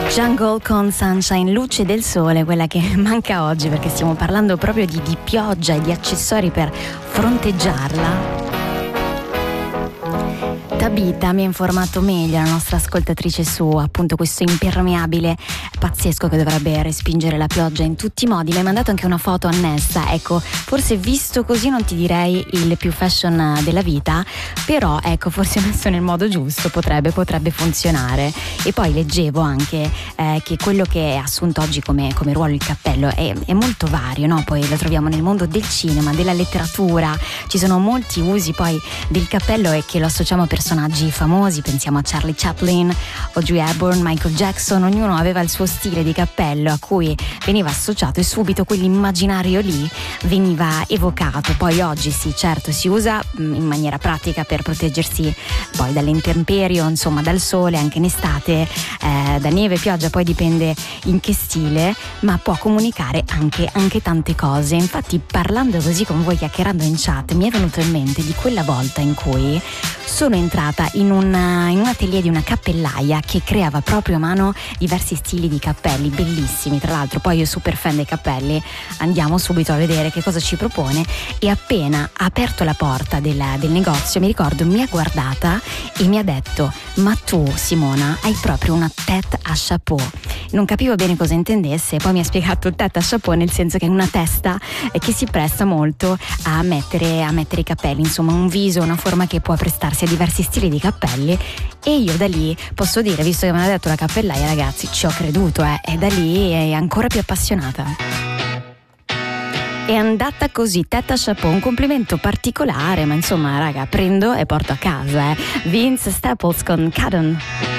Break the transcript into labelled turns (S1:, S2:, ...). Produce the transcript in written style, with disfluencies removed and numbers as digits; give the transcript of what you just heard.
S1: Jungle con Sunshine, luce del sole, quella che manca oggi, perché stiamo parlando proprio di pioggia e di accessori per fronteggiarla. Tabita mi ha informato meglio, la nostra ascoltatrice, su appunto questo impermeabile pazzesco che dovrebbe respingere la pioggia in tutti i modi. Mi hai mandato anche una foto annessa. Ecco, forse visto così non ti direi il più fashion della vita, però ecco, forse messo nel modo giusto potrebbe funzionare. E poi leggevo anche che quello che è assunto oggi come ruolo il cappello è molto vario, no? Poi lo troviamo nel mondo del cinema, della letteratura, ci sono molti usi poi del cappello e che lo associamo a personaggi famosi, pensiamo a Charlie Chaplin, Audrey Hepburn, Michael Jackson. Ognuno aveva il suo stile di cappello a cui veniva associato e subito quell'immaginario lì veniva evocato. Poi oggi sì, certo, si usa in maniera pratica per proteggersi poi dalle intemperie, insomma dal sole anche in estate, da neve, pioggia, poi dipende in che stile, ma può comunicare anche tante cose. Infatti, parlando così con voi, chiacchierando in chat, mi è venuto in mente di quella volta in cui sono entrata in un atelier di una cappellaia che creava proprio a mano diversi stili di cappelli, bellissimi tra l'altro. Poi io super fan dei cappelli, andiamo subito a vedere che cosa ci propone. E appena ha aperto la porta del negozio, mi ricordo, mi ha guardata e mi ha detto: ma tu Simona hai proprio una tête à chapeau. Non capivo bene cosa intendesse, poi mi ha spiegato tête à chapeau nel senso che è una testa che si presta molto a mettere i capelli, insomma un viso, una forma che può prestarsi a diversi stili di capelli. E io da lì posso dire, visto che me l'ha detto la cappellaia, ragazzi, ci ho creduto, e da lì è ancora più appassionata. È andata così, tête à chapeau, un complimento particolare, ma insomma raga, prendo e porto a casa. Vince Staples con Cadden.